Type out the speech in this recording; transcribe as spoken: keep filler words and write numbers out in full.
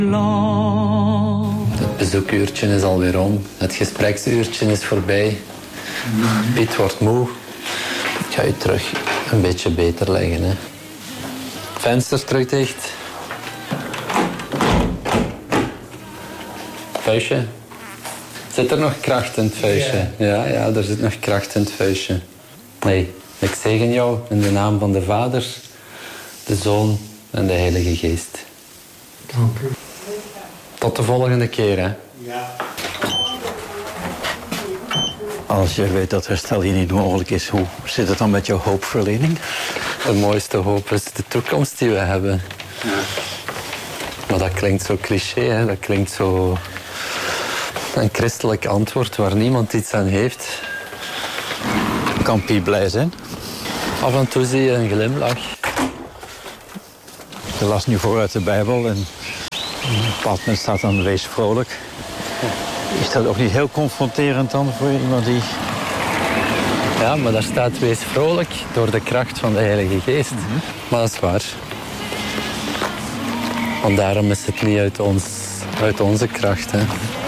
Het bezoekuurtje is alweer om. Het gespreksuurtje is voorbij. Piet wordt moe. Ik ga je terug een beetje beter leggen. Hè. Venster terug dicht. Vuistje. Zit er nog kracht in het vuistje? Ja, ja, ja, er zit nog kracht in het vuistje. Nee, ik zegen jou in de naam van de Vader, de Zoon en de Heilige Geest. Dank u. Tot de volgende keer, hè. Ja. Als je weet dat herstel hier niet mogelijk is, hoe zit het dan met jouw hoopverlening? De mooiste hoop is de toekomst die we hebben. Ja. Maar dat klinkt zo cliché, hè. Dat klinkt zo... een christelijk antwoord waar niemand iets aan heeft. Kan Piet blij zijn? Af en toe zie je een glimlach. Je las nu vooruit de Bijbel en op een bepaald moment staat dan wees vrolijk. Is dat ook niet heel confronterend dan voor iemand die... Ja, maar daar staat wees vrolijk door de kracht van de Heilige Geest. Mm-hmm. Maar dat is waar. Want daarom is het niet uit, ons, uit onze kracht, hè.